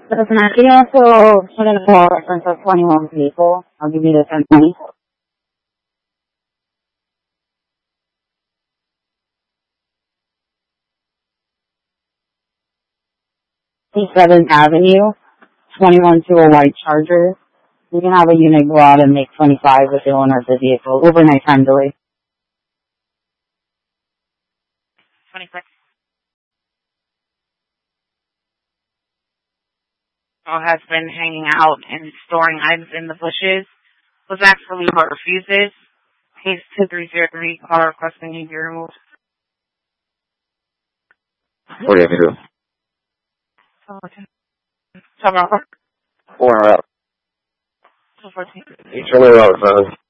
Listen, can you also put in a call reference of 21 people? I'll give you the 1020. 7th Avenue, 21 to a white Charger. You can have a unit go out and make 25 with the owner of the vehicle. Overnight time delay. 26. Has been hanging out and storing items in the bushes. Was asked for leave but refuses. Case 2303, caller requesting he be removed. What do you have to do? Tell me. 4 out. 214. You turn it off,